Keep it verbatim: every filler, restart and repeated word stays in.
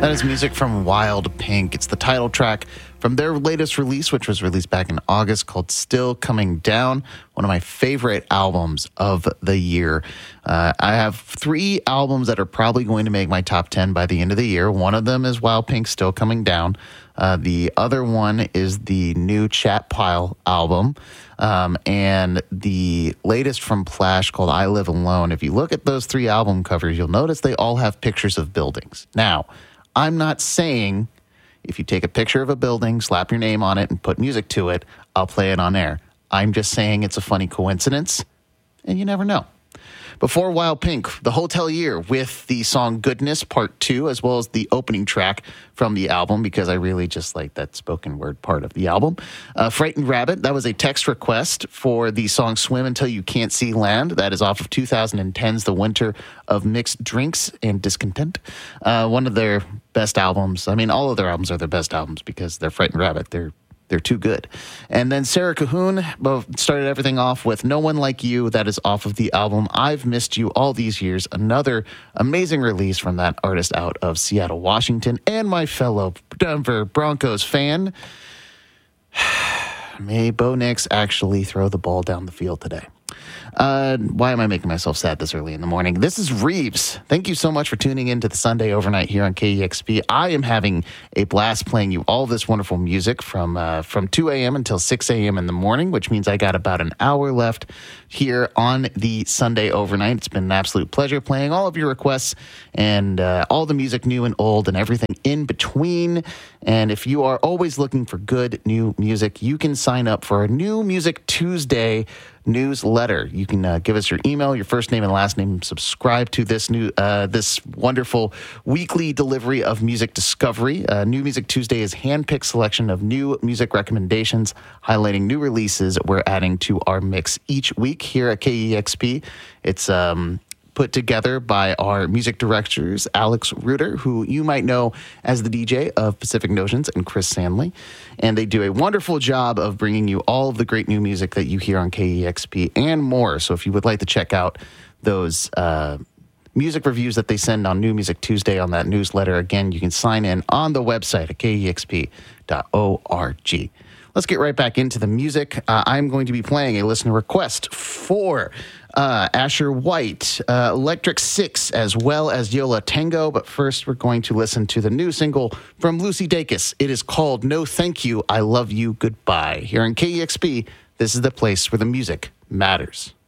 That is music from Wild Pink. It's the title track from their latest release, which was released back in August, called Still Coming Down, one of my favorite albums of the year. Uh, I have three albums that are probably going to make my top ten by the end of the year. One of them is Wild Pink, Still Coming Down. Uh, the other one is the new Chat Pile album. Um, and the latest from Plash called I Live Alone. If you look at those three album covers, you'll notice they all have pictures of buildings. Now, I'm not saying if you take a picture of a building, slap your name on it, and put music to it, I'll play it on air. I'm just saying it's a funny coincidence, and you never know. Before Wild Pink, The Hotel Year with the song Goodness Part two, as well as the opening track from the album, because I really just like that spoken word part of the album. Uh, Frightened Rabbit, that was a text request for the song Swim Until You Can't See Land. That is off of two thousand ten's The Winter of Mixed Drinks and Discontent. Uh, one of their best albums. I mean, all of their albums are their best albums because they're Frightened Rabbit. They're They're too good. And then Sarah Cahoon started everything off with No One Like You. That is off of the album I've Missed You All These Years. Another amazing release from that artist out of Seattle, Washington. And my fellow Denver Broncos fan, may Bo Nix actually throw the ball down the field today. Uh, why am I making myself sad this early in the morning? This is Reeves. Thank you so much for tuning in to the Sunday Overnight here on K E X P. I am having a blast playing you all this wonderful music from uh, from two a.m. until six a.m. in the morning, which means I got about an hour left here on the Sunday Overnight. It's been an absolute pleasure playing all of your requests and uh, all the music new and old and everything in between. And if you are always looking for good new music, you can sign up for our New Music Tuesday newsletter. You can uh, give us your email, your first name and last name, subscribe to this new, uh, this wonderful weekly delivery of music discovery. Uh, New Music Tuesday is hand-picked selection of new music recommendations, highlighting new releases we're adding to our mix each week here at K E X P. It's um, put together by our music directors, Alex Reuter, who you might know as the D J of Pacific Notions, and Chris Sandley. And they do a wonderful job of bringing you all of the great new music that you hear on K E X P and more. So if you would like to check out those uh, music reviews that they send on New Music Tuesday on that newsletter, again, you can sign in on the website at K E X P dot org. Let's get right back into the music. Uh, I'm going to be playing a listener request for uh, Asher White, uh, Electric Six, as well as Yola Tango. But first, we're going to listen to the new single from Lucy Dacus. It is called No Thank You, I Love You, Goodbye. Here on K E X P, this is the place where the music matters.